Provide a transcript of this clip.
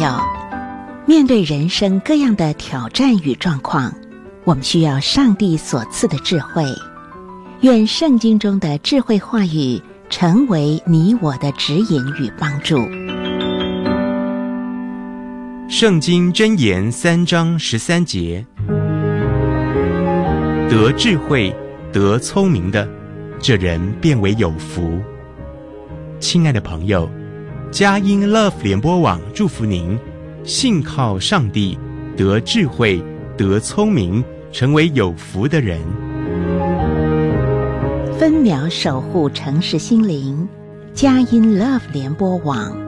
友，面对人生各样的挑战与状况，我们需要上帝所赐的智慧。愿圣经中的智慧话语成为你我的指引与帮助。 圣经箴言3章13节，得智慧得聪明的，这人便为有福。亲爱的朋友，佳音 Love 联播网祝福您，信靠上帝，得智慧得聪明，成为有福的人。 分秒守护城市心灵，佳音 Love 联播网。